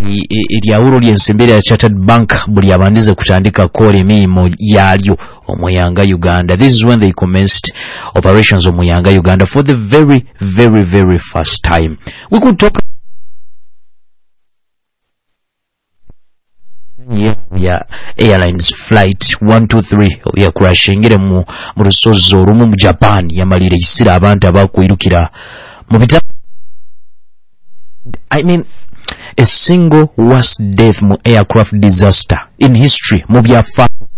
eryawulo ly'ensembera ya Chartered Bank buli abandize kutandika kola emirimu yalyo omuyanga Uganda. This is when they commenced operations omuyanga Uganda for the very, very, very first time. We could talk airlines flight 123 ya crashingire mu rusozo olumu mu Japan yamalire isira abantu abakwirukira mu bita. I mean, a single worst death mu aircraft disaster in history mu byafa